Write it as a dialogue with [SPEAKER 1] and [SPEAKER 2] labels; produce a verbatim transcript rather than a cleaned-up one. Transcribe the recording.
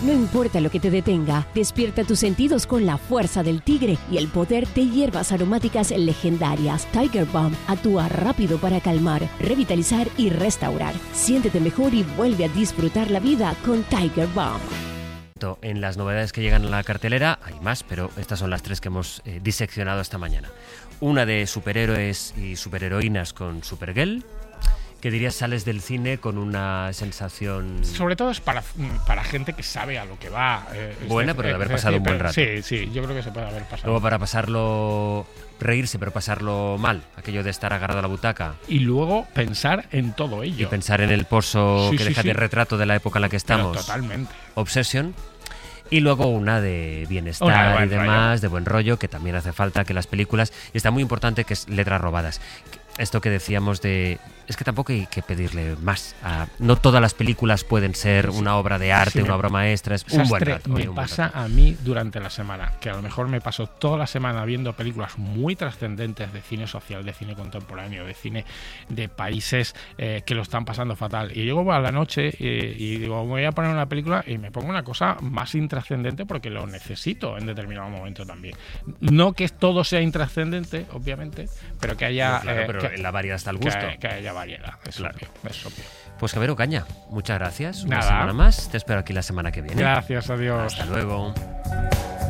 [SPEAKER 1] No importa lo que te detenga, despierta tus sentidos con la fuerza del tigre y el poder de hierbas aromáticas legendarias. Tiger Balm actúa rápido para calmar, revitalizar y restaurar. Siéntete mejor y vuelve a disfrutar la vida con Tiger Balm.
[SPEAKER 2] En las novedades que llegan a la cartelera hay más, pero estas son las tres que hemos eh, diseccionado esta mañana. Una de superhéroes y superheroínas con Supergirl, que dirías sales del cine con una sensación...
[SPEAKER 3] Sobre todo es para, para gente que sabe a lo que va. Eh,
[SPEAKER 2] Buena,
[SPEAKER 3] es,
[SPEAKER 2] pero de haber
[SPEAKER 3] es
[SPEAKER 2] pasado
[SPEAKER 3] decir,
[SPEAKER 2] un buen
[SPEAKER 3] pero,
[SPEAKER 2] rato.
[SPEAKER 3] Sí, sí, yo creo que se puede haber pasado.
[SPEAKER 2] Luego para pasarlo... reírse, pero pasarlo mal. Aquello de estar agarrado a la butaca.
[SPEAKER 3] Y luego pensar en todo ello.
[SPEAKER 2] Y pensar en el pozo
[SPEAKER 3] sí,
[SPEAKER 2] que
[SPEAKER 3] sí,
[SPEAKER 2] deja
[SPEAKER 3] sí.
[SPEAKER 2] de retrato de la época en la que estamos.
[SPEAKER 3] Pero totalmente.
[SPEAKER 2] Obsession. Y luego una de bienestar
[SPEAKER 3] Una de
[SPEAKER 2] y
[SPEAKER 3] buen
[SPEAKER 2] demás,
[SPEAKER 3] rollo.
[SPEAKER 2] de buen rollo, que también hace falta que las películas... Y está muy importante que es Letras Robadas. Esto que decíamos de... Es que tampoco hay que pedirle más. A, no todas las películas pueden ser una obra de arte,
[SPEAKER 3] Sí,
[SPEAKER 2] una
[SPEAKER 3] me,
[SPEAKER 2] obra maestra. Es
[SPEAKER 3] Sastre,
[SPEAKER 2] un buen rato.
[SPEAKER 3] me
[SPEAKER 2] oye, un buen
[SPEAKER 3] pasa
[SPEAKER 2] rato.
[SPEAKER 3] a mí durante la semana, que a lo mejor me paso toda la semana viendo películas muy trascendentes de cine social, de cine contemporáneo, de cine de países eh, que lo están pasando fatal. Y llego a la noche eh, y digo, voy a poner una película y me pongo una cosa más intrascendente porque lo necesito en determinado momento también. No que todo sea intrascendente, obviamente, pero que haya...
[SPEAKER 2] No, claro,
[SPEAKER 3] eh,
[SPEAKER 2] pero
[SPEAKER 3] que,
[SPEAKER 2] en la variedad está el gusto.
[SPEAKER 3] Que, que haya variedad, es
[SPEAKER 2] Claro.
[SPEAKER 3] obvio, es obvio.
[SPEAKER 2] Pues Javier Ocaña, muchas gracias. Una
[SPEAKER 3] Nada.
[SPEAKER 2] semana más. Te espero aquí la semana que viene.
[SPEAKER 3] Gracias, adiós.
[SPEAKER 2] Hasta luego.